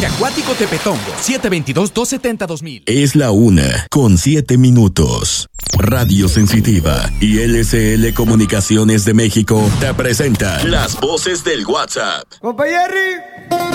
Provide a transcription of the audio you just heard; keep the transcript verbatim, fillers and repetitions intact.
Parque Acuático Tepetongo, siete dos dos, dos siete cero, dos mil. Es la una con siete minutos. Radio Sensitiva y L C L Comunicaciones de México te presenta las voces del WhatsApp. ¡Compa Jerry!